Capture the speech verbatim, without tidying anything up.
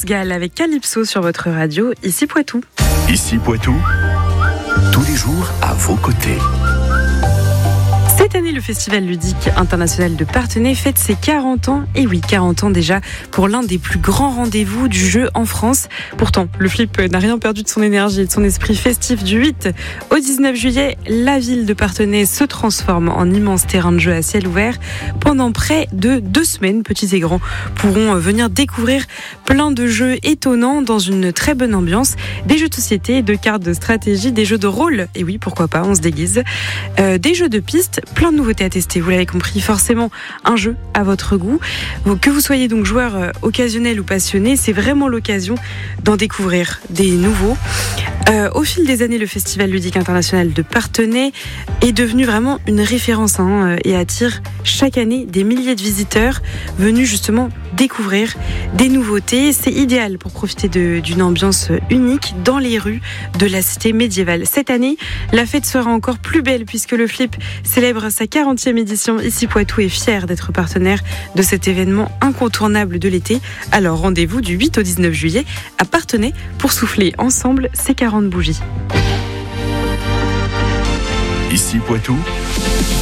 France Gall avec Calypso sur votre radio, ici Poitou. Ici Poitou, tous les jours à vos côtés. Cette année, le Festival ludique international de Parthenay fête ses quarante ans. Et oui, quarante ans déjà pour l'un des plus grands rendez-vous du jeu en France. Pourtant, le Flip n'a rien perdu de son énergie et de son esprit festif. Du huit au dix-neuf juillet, la ville de Parthenay se transforme en immense terrain de jeu à ciel ouvert. Pendant près de deux semaines, petits et grands pourront venir découvrir plein de jeux étonnants dans une très bonne ambiance. Des jeux de société, de cartes de stratégie, des jeux de rôle. Et oui, pourquoi pas, on se déguise. Euh, des jeux de piste. Plein de nouveautés à tester, vous l'avez compris, forcément un jeu à votre goût. Que vous soyez donc joueur occasionnel ou passionné, c'est vraiment l'occasion d'en découvrir des nouveaux. Euh, au fil des années, le Festival ludique international de Parthenay est devenu vraiment une référence hein, et attire chaque année des milliers de visiteurs venus justement découvrir des nouveautés. C'est idéal pour profiter de, d'une ambiance unique dans les rues de la cité médiévale. Cette année, la fête sera encore plus belle puisque le Flip célèbre sa quarantième édition. Ici Poitou est fier d'être partenaire de cet événement incontournable de l'été. Alors rendez-vous du huit au dix-neuf juillet à Parthenay pour souffler ensemble ces quarante bougies. Ici Poitou,